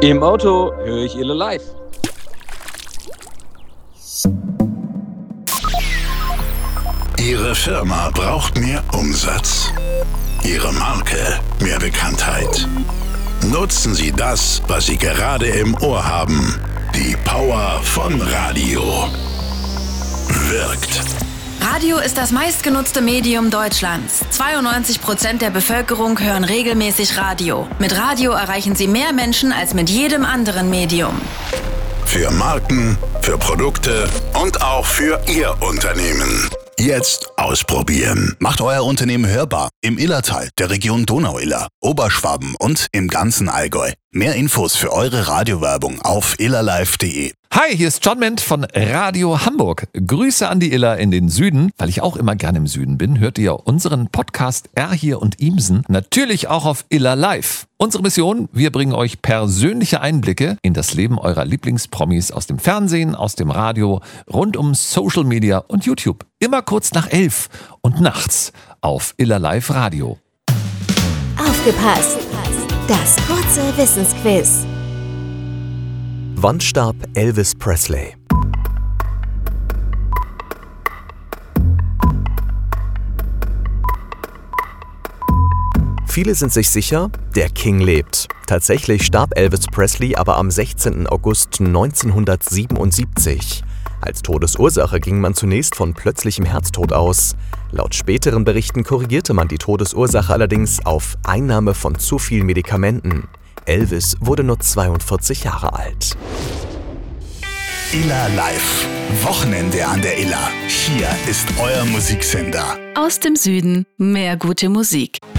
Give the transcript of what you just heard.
Im Auto höre ich Ille live. Ihre Firma braucht mehr Umsatz. Ihre Marke mehr Bekanntheit. Nutzen Sie das, was Sie gerade im Ohr haben. Die Power von Radio. Wirkt. Radio ist das meistgenutzte Medium Deutschlands. 92% der Bevölkerung hören regelmäßig Radio. Mit Radio erreichen Sie mehr Menschen als mit jedem anderen Medium. Für Marken, für Produkte und auch für Ihr Unternehmen. Jetzt ausprobieren. Macht euer Unternehmen hörbar im Illertal, der Region Donau-Iller, Oberschwaben und im ganzen Allgäu. Mehr Infos für eure Radiowerbung auf illerlive.de. Hi, hier ist John Ment von Radio Hamburg. Grüße an die Iller in den Süden. Weil ich auch immer gerne im Süden bin, hört ihr unseren Podcast R hier und Imsen natürlich auch auf Iller Live. Unsere Mission, wir bringen euch persönliche Einblicke in das Leben eurer Lieblingspromis aus dem Fernsehen, aus dem Radio, rund um Social Media und YouTube. Immer kurz nach 11 und nachts auf Iller Live Radio. Aufgepasst! Das kurze Wissensquiz. Wann starb Elvis Presley? Viele sind sich sicher, der King lebt. Tatsächlich starb Elvis Presley aber am 16. August 1977. Als Todesursache ging man zunächst von plötzlichem Herztod aus. Laut späteren Berichten korrigierte man die Todesursache allerdings auf Einnahme von zu vielen Medikamenten. Elvis wurde nur 42 Jahre alt. Iller Live. Wochenende an der Iller. Hier ist euer Musiksender. Aus dem Süden mehr gute Musik.